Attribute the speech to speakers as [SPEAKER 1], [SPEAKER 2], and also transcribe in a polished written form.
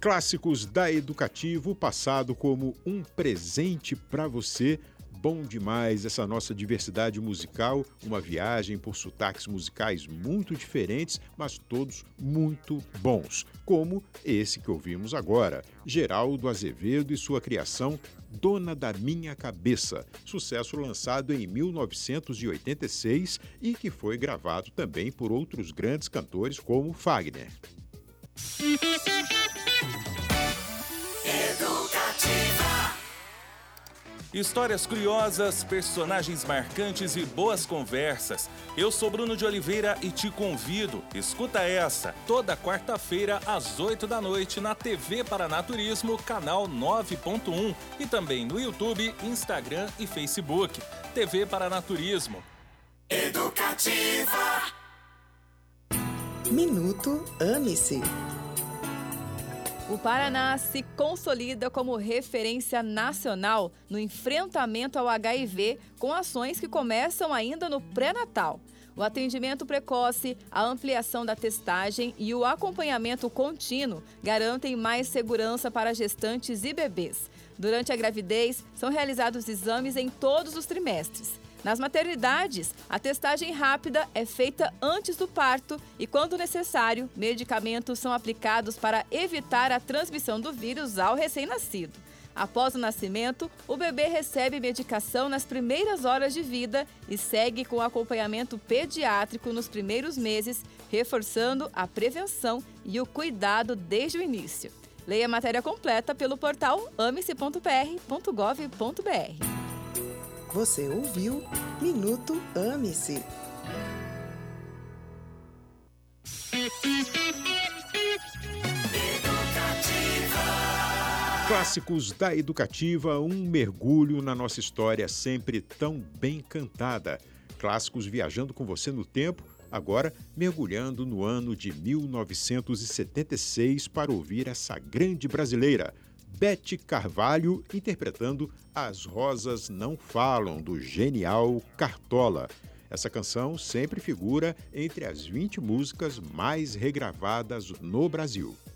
[SPEAKER 1] Clássicos da Educativo, passado como um presente para você. Bom demais essa nossa diversidade musical, uma viagem por sotaques musicais muito diferentes, mas todos muito bons, como esse que ouvimos agora, Geraldo Azevedo e sua criação Dona da Minha Cabeça, sucesso lançado em 1986 e que foi gravado também por outros grandes cantores como Fagner.
[SPEAKER 2] Histórias curiosas, personagens marcantes e boas conversas. Eu sou Bruno de Oliveira e te convido, escuta essa, toda quarta-feira às 8 da noite na TV Paranaturismo, canal 9.1 e também no YouTube, Instagram e Facebook. TV Paranaturismo.
[SPEAKER 3] Educativa.
[SPEAKER 4] Minuto Ame-se.
[SPEAKER 5] O Paraná se consolida como referência nacional no enfrentamento ao HIV, com ações que começam ainda no pré-natal. O atendimento precoce, a ampliação da testagem e o acompanhamento contínuo garantem mais segurança para gestantes e bebês. Durante a gravidez, são realizados exames em todos os trimestres. Nas maternidades, a testagem rápida é feita antes do parto e, quando necessário, medicamentos são aplicados para evitar a transmissão do vírus ao recém-nascido. Após o nascimento, o bebê recebe medicação nas primeiras horas de vida e segue com acompanhamento pediátrico nos primeiros meses, reforçando a prevenção e o cuidado desde o início. Leia a matéria completa pelo portal ame-se.pr.gov.br.
[SPEAKER 4] Você ouviu Minuto Ame-se.
[SPEAKER 1] Clássicos da Educativa, um mergulho na nossa história sempre tão bem cantada. Clássicos viajando com você no tempo, agora mergulhando no ano de 1976 para ouvir essa grande brasileira, Beth Carvalho, interpretando As Rosas Não Falam, do genial Cartola. Essa canção sempre figura entre as 20 músicas mais regravadas no Brasil.